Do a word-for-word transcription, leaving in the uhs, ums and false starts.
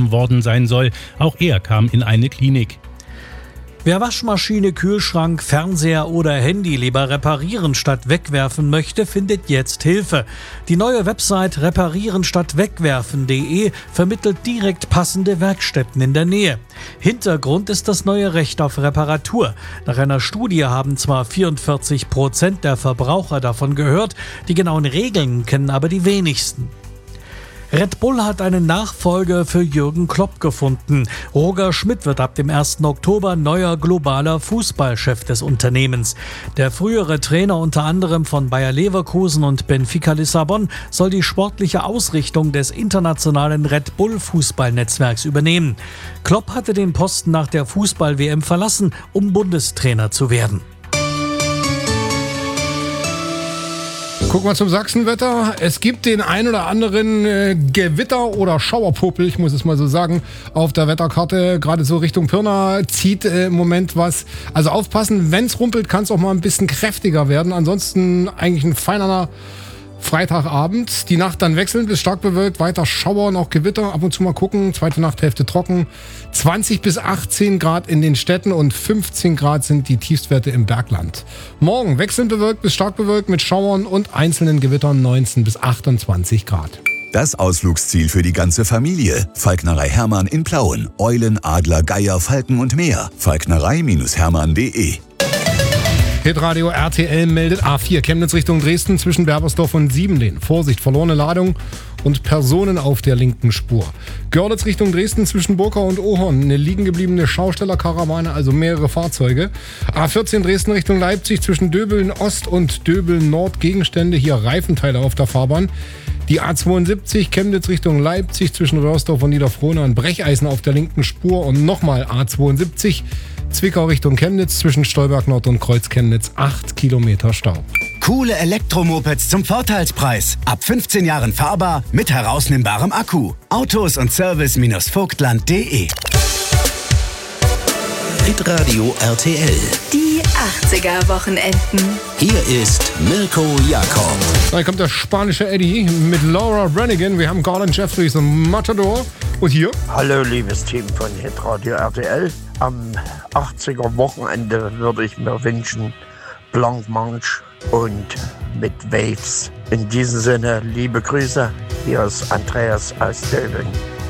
getroffen worden sein soll. Auch er kam in eine Klinik. Wer Waschmaschine, Kühlschrank, Fernseher oder Handy lieber reparieren statt wegwerfen möchte, findet jetzt Hilfe. Die neue Website reparieren statt wegwerfen punkt de vermittelt direkt passende Werkstätten in der Nähe. Hintergrund ist das neue Recht auf Reparatur. Nach einer Studie haben zwar vierundvierzig Prozent der Verbraucher davon gehört, die genauen Regeln kennen aber die wenigsten. Red Bull hat einen Nachfolger für Jürgen Klopp gefunden. Roger Schmidt wird ab dem ersten Oktober neuer globaler Fußballchef des Unternehmens. Der frühere Trainer unter anderem von Bayer Leverkusen und Benfica Lissabon soll die sportliche Ausrichtung des internationalen Red Bull Fußballnetzwerks übernehmen. Klopp hatte den Posten nach der Fußball-W M verlassen, um Bundestrainer zu werden. Gucken wir zum Sachsenwetter. Es gibt den ein oder anderen äh, Gewitter- oder Schauerpopel, ich muss es mal so sagen, auf der Wetterkarte. Gerade so Richtung Pirna zieht äh, im Moment was. Also aufpassen, wenn es rumpelt, kann es auch mal ein bisschen kräftiger werden. Ansonsten eigentlich ein feiner Freitagabend. Die Nacht dann wechseln bis stark bewölkt, weiter Schauer und auch Gewitter. Ab und zu mal gucken, zweite Nachthälfte trocken. zwanzig bis achtzehn Grad in den Städten und fünfzehn Grad sind die Tiefstwerte im Bergland. Morgen wechselnd bewölkt bis stark bewölkt mit Schauern und einzelnen Gewittern neunzehn bis achtundzwanzig Grad. Das Ausflugsziel für die ganze Familie. Falknerei Hermann in Plauen. Eulen, Adler, Geier, Falken und mehr. falknerei Hermann punkt de. Hitradio R T L meldet A vier Chemnitz Richtung Dresden zwischen Berbersdorf und Siebenlehn. Vorsicht, verlorene Ladung und Personen auf der linken Spur. Görlitz Richtung Dresden zwischen Burkau und Ohorn. Eine liegen gebliebene Schaustellerkarawane, also mehrere Fahrzeuge. A vierzehn Dresden Richtung Leipzig zwischen Döbeln Ost und Döbeln Nord Gegenstände. Hier Reifenteile auf der Fahrbahn. Die A zweiundsiebzig Chemnitz Richtung Leipzig zwischen Röhrsdorf und Niederfrohna. Ein Brecheisen auf der linken Spur und nochmal A zweiundsiebzig. Zwickau Richtung Chemnitz zwischen Stolberg Nord und Kreuz Chemnitz. acht Kilometer Stau. Coole Elektromopeds zum Vorteilspreis. Ab fünfzehn Jahren fahrbar mit herausnimmbarem Akku. Autos und Service Vogtland punkt de. Hitradio R T L. Die achtziger-Wochenenden. Hier ist Mirko Jakob. Dann kommt der spanische Eddie mit Laura Branigan. Wir haben Garland Jeffries und Matador. Und hier? Hallo, liebes Team von Hitradio R T L. Am achtziger-Wochenende würde ich mir wünschen, Blanc Manche und mit Waves. In diesem Sinne, liebe Grüße. Hier ist Andreas aus Döbeln.